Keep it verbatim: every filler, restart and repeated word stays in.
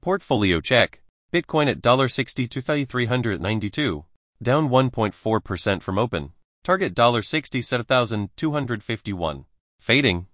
Portfolio check. Bitcoin at sixty-two thousand three hundred ninety-two, down one point four percent from open. Target sixty-seven thousand two hundred fifty-one. Fading.